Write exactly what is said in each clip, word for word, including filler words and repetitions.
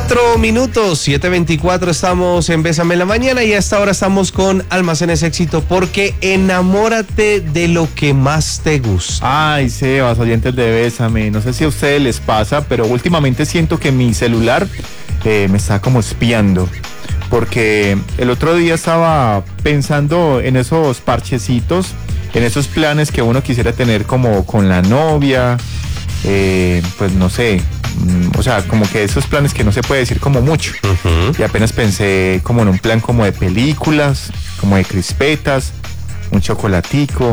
Cuatro minutos, siete veinticuatro, estamos en Bésame en la Mañana y a esta hora estamos con Almacenes Éxito porque enamórate de lo que más te gusta. Ay, Sebas, oyentes de Bésame, no sé si a ustedes les pasa, pero últimamente siento que mi celular eh, me está como espiando. Porque el otro día estaba pensando en esos parchecitos, en esos planes que uno quisiera tener como con la novia, eh, pues no sé, o sea, como que esos planes que no se puede decir como mucho. Uh-huh. Y apenas pensé como en un plan como de películas, como de crispetas, un chocolatico,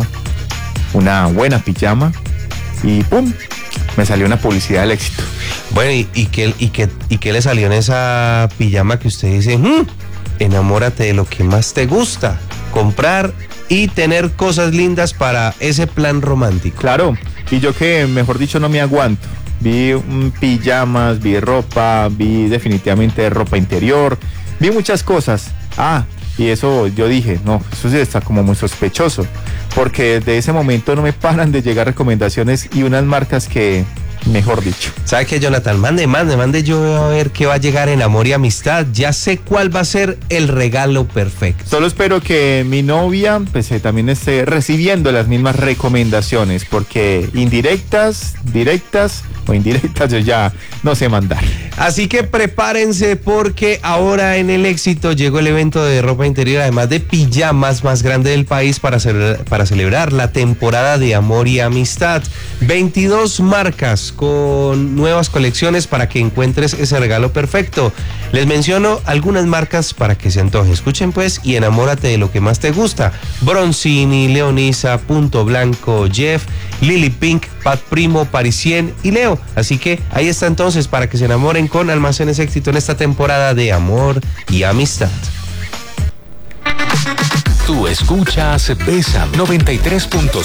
una buena pijama y ¡pum! Me salió una publicidad del Éxito. Bueno, ¿y, y, qué, y, qué, ¿y qué le salió en esa pijama que usted dice? Mmm, enamórate de lo que más te gusta, comprar y tener cosas lindas para ese plan romántico. Claro, y yo que mejor dicho no me aguanto. Vi um, pijamas, vi ropa, vi definitivamente ropa interior, vi muchas cosas. Ah, y eso yo dije, no, eso sí está como muy sospechoso, porque desde ese momento no me paran de llegar recomendaciones y unas marcas que, mejor dicho. ¿Sabe qué, Jonathan? Mande, mande, mande, yo voy a ver qué va a llegar en Amor y Amistad. Ya sé cuál va a ser el regalo perfecto. Solo espero que mi novia pues eh, también esté recibiendo las mismas recomendaciones, porque indirectas, directas o indirectas yo ya no sé mandar. Así que prepárense porque ahora en el Éxito llegó el evento de ropa interior, además de pijamas, más grande del país para celebrar, para celebrar la temporada de Amor y Amistad. veintidós marcas con nuevas colecciones para que encuentres ese regalo perfecto. Les menciono algunas marcas para que se antoje. Escuchen pues y enamórate de lo que más te gusta. Bronzini, Leonisa, Punto Blanco, Jeff, Lily Pink, Pat Primo, Parisien y Leo. Así que ahí está entonces para que se enamoren con Almacenes Éxito en esta temporada de Amor y Amistad. Tú escuchas Bésame noventa y tres punto